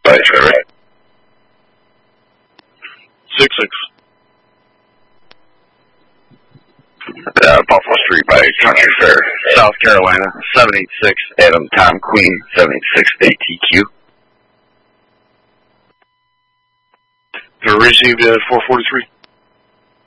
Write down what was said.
right. 6-6. Buffalo Street by Country Fair, South Carolina, 786 Adam Tom Queen, 786 ATQ. Received at 443.